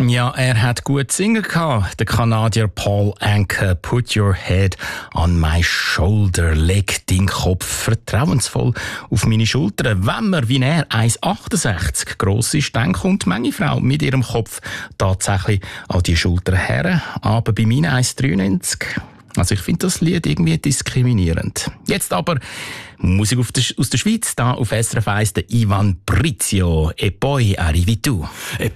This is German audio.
Ja, er hat gut singen gehabt. Der Kanadier Paul Anka. Put your head on my shoulder. Leg deinen Kopf vertrauensvoll auf meine Schultern. Wenn man wie er 1,68 gross ist, dann kommt manche Frau mit ihrem Kopf tatsächlich an die Schulter her. Aber bei mir 1,93. Also ich finde das Lied irgendwie diskriminierend. Jetzt aber Musik aus der Schweiz, da auf SRF 1 der Ivan Brizio. E poi arrivi tu.